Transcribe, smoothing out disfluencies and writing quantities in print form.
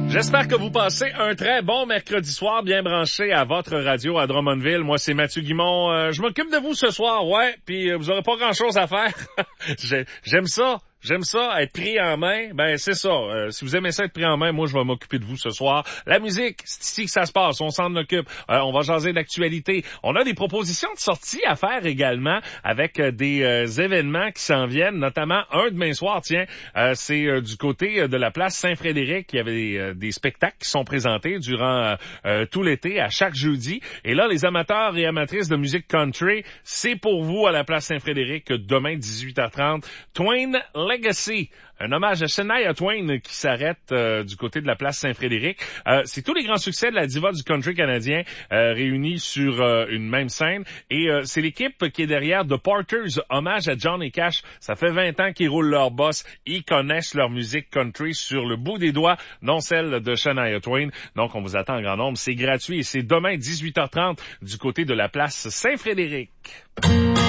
J'espère que vous passez un très bon mercredi soir, bien branché à votre radio à Drummondville. Moi, c'est Mathieu Guimond. Je m'occupe de vous ce soir, ouais, puis vous aurez pas grand-chose à faire. J'aime ça. J'aime ça, être pris en main. Ben, c'est ça. Si vous aimez ça, être pris en main, moi, je vais m'occuper de vous ce soir. La musique, c'est ici que ça se passe. On s'en occupe. On va jaser d'actualité. On a des propositions de sortie à faire également avec des événements qui s'en viennent, notamment un demain soir. Tiens, c'est du côté de la place Saint-Frédéric. Il y avait des spectacles qui sont présentés durant tout l'été, à chaque jeudi. Et là, les amateurs et amatrices de musique country, c'est pour vous à la place Saint-Frédéric demain, 18h30. Twain Legacy, un hommage à Shania Twain qui s'arrête du côté de la place Saint-Frédéric. C'est tous les grands succès de la diva du country canadien réunis sur une même scène. Et c'est l'équipe qui est derrière The Porters, hommage à Johnny Cash. Ça fait 20 ans qu'ils roulent leur boss. Ils connaissent leur musique country sur le bout des doigts, non celle de Shania Twain. Donc, on vous attend en grand nombre. C'est gratuit et c'est demain, 18h30, du côté de la place Saint-Frédéric.